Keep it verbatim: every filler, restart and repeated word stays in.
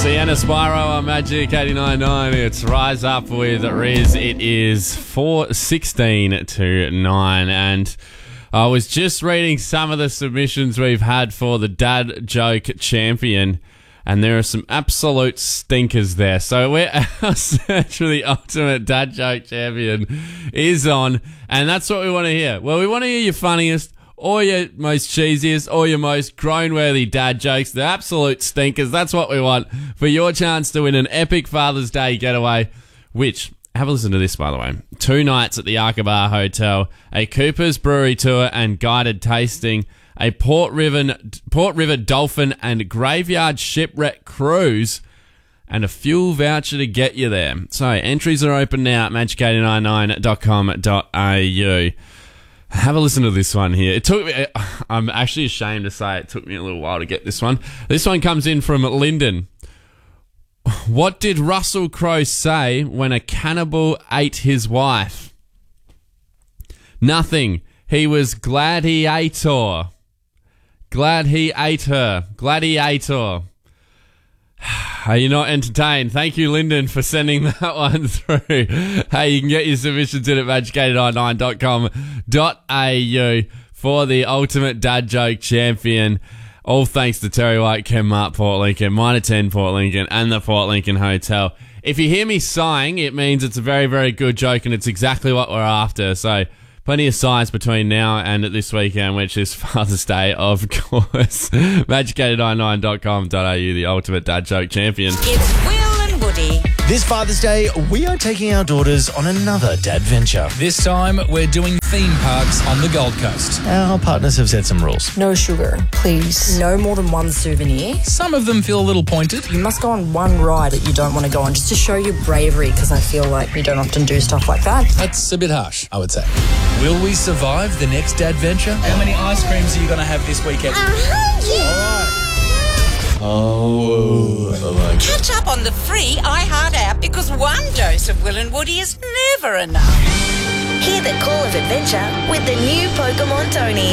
Sienna Spyro on Magic eighty-nine point nine. It's Rise Up with Riz. It is four sixteen to nine, and I was just reading some of the submissions we've had for the Dad Joke Champion, and there are some absolute stinkers there. So we're our search for the ultimate Dad Joke Champion is on, and that's what we want to hear. Well, we want to hear your funniest, or your most cheesiest, or your most groan-worthy dad jokes. The absolute stinkers. That's what we want for your chance to win an epic Father's Day getaway, which, have a listen to this, by the way. Two nights at the Arkabar Hotel, a Cooper's Brewery tour and guided tasting, a Port River, Port River Dolphin and Graveyard Shipwreck cruise, and a fuel voucher to get you there. So, entries are open now at magic eight nine nine dot com dot a u. Have a listen to this one here. It took me, I'm actually ashamed to say it took me a little while to get this one. This one comes in from Lyndon. What did Russell Crowe say when a cannibal ate his wife? Nothing. He was glad he ate her. Glad he ate her. Glad he ate her. Are you not entertained? Thank you, Lyndon, for sending that one through. Hey, you can get your submissions in at magic eight nine nine dot com dot a u for the ultimate dad joke champion. All thanks to Terry White, Ken Mart, Port Lincoln, Minor ten Port Lincoln, and the Port Lincoln Hotel. If you hear me sighing, it means it's a very, very good joke, and it's exactly what we're after. So, plenty of sighs between now and this weekend, which is Father's Day, of course. magic eight nine nine dot com dot a u, the ultimate dad joke champion. It's Will and Woody. This Father's Day, we are taking our daughters on another dad venture. This time, we're doing theme parks on the Gold Coast. Our partners have set some rules. No sugar, please. No more than one souvenir. Some of them feel a little pointed. You must go on one ride that you don't want to go on, just to show your bravery, because I feel like you don't often do stuff like that. That's a bit harsh, I would say. Will we survive the next dad venture? How many ice creams are you going to have this weekend? A hundred! All right. Oh, I like it. Catch up on the free iHeart app, because one dose of Will and Woody is never enough. Hear the call of adventure with the new Pokemon Tony.